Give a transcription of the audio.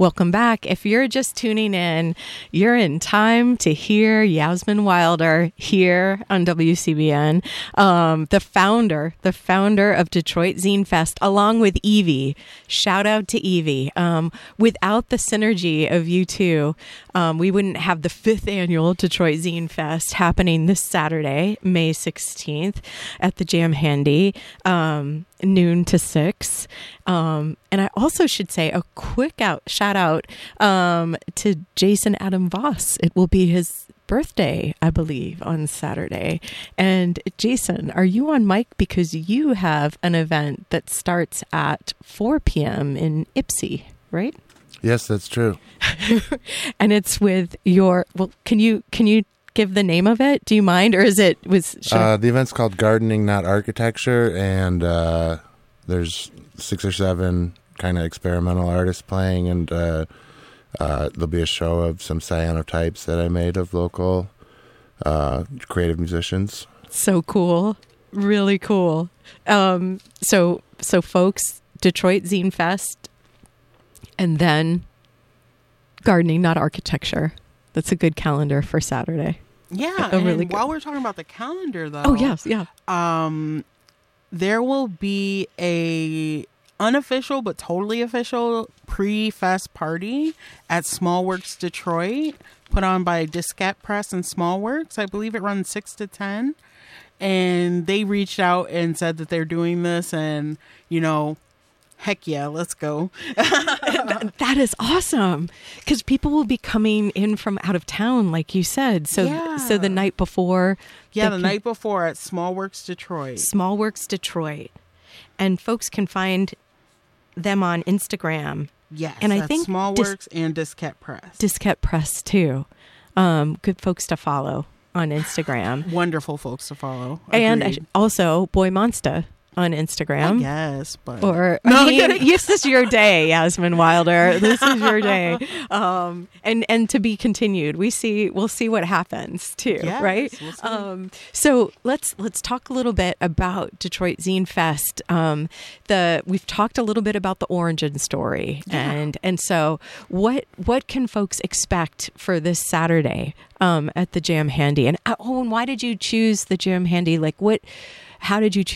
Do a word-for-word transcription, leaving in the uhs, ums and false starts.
Welcome back. If you're just tuning in, you're in time to hear Yasmin Wilder here on W C B N, um, the founder, the founder of Detroit Zine Fest, along with Evie. Shout out to Evie. Um, without the synergy of you two, um, we wouldn't have the fifth annual Detroit Zine Fest happening this Saturday, May sixteenth, at the Jam Handy. Um, noon to six. Um, and I also should say a quick out shout out um, to Jason Adam Voss. It will be his birthday, I believe, on Saturday. And Jason, are you on mic? Because you have an event that starts at four p.m. in Ypsi, right? Yes, that's true. And it's with your, well, can you, can you give the name of it? Do you mind? Or is it was uh, the event's called Gardening Not Architecture, and uh, there's six or seven kind of experimental artists playing, and uh, uh, there'll be a show of some cyanotypes that I made of local uh, creative musicians. So cool. Really cool. Um, so so folks, Detroit Zine Fest, and then Gardening Not Architecture. That's a good calendar for Saturday. Yeah, a and really good. While we're talking about the calendar, though, oh yes, yeah, um, there will be a unofficial but totally official pre-fest party at Smallworks Detroit, put on by Diskette Press and Smallworks. I believe it runs six to ten, and they reached out and said that they're doing this, and you know. Heck yeah, let's go. That is awesome, because people will be coming in from out of town, like you said. So, yeah. so the night before. Yeah, the can, night before at Smallworks Detroit. Smallworks Detroit. And folks can find them on Instagram. Yes, and I think Smallworks Dis- and Diskette Press. Diskette Press, too. Um, good folks to follow on Instagram. Wonderful folks to follow. Agreed. And I, also Boy Monster on Instagram. Yes, but or no, I mean, this is your day, Yasmin Wilder. This is your day, um, and and to be continued. We see, we'll see what happens too, yes, right? We'll see. Um, so let's let's talk a little bit about Detroit Zine Fest. Um, the we've talked a little bit about the origin story, yeah. and and so what what can folks expect for this Saturday um, at the Jam Handy? And oh, and why did you choose the Jam Handy? Like what? How did you choose